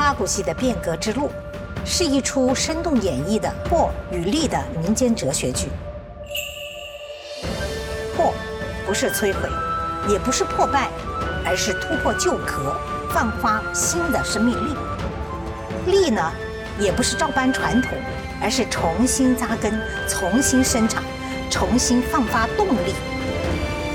花鼓溪的变革之路，是一出生动演绎的破与立的民间哲学剧。破不是摧毁，也不是破败，而是突破旧壳，放发新的生命力。立呢，也不是照搬传统，而是重新扎根，重新生长，重新放发动力。